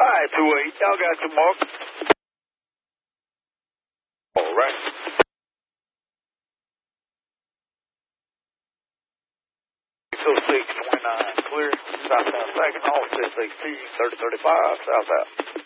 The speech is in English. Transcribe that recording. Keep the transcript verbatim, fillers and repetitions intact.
five two eight, y'all got your mark. All right. So six twenty-nine, clear. Southbound second, all six eighteen, thirty thirty-five, south out.